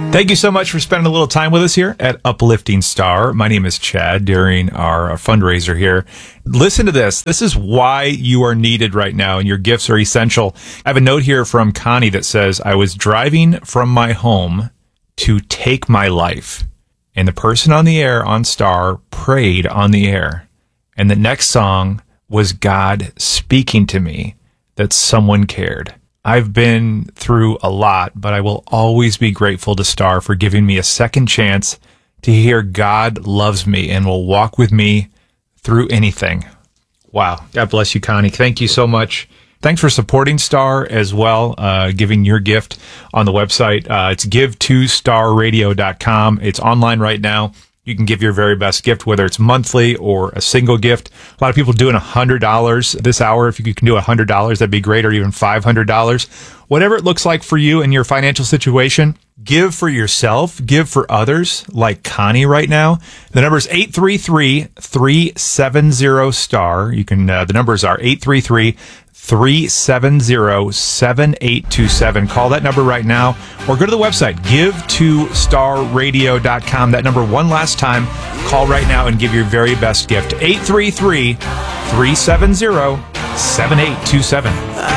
Thank you so much for spending a little time with us here at Uplifting Star. My name is Chad during our fundraiser here. Listen to this. This is why you are needed right now and your gifts are essential. I have a note here from Connie that says, I was driving from my home to take my life. And the person on the air on Star prayed on the air. And the next song was God speaking to me that someone cared. I've been through a lot, but I will always be grateful to Star for giving me a second chance to hear God loves me and will walk with me through anything. Wow. God bless you, Connie. Thank you so much. Thanks for supporting Star as well, giving your gift on the website. It's give2starradio.com. It's online right now. You can give your very best gift, whether it's monthly or a single gift. A lot of people doing $100 this hour. If you can do $100, that'd be great, or even $500. Whatever it looks like for you and your financial situation, give for yourself, give for others, like Connie right now. The number is 833-370-STAR. You can, the numbers are 833-370-7827. Call that number right now or go to the website, give2starradio.com. That number one last time. Call right now and give your very best gift. 833-370-7827.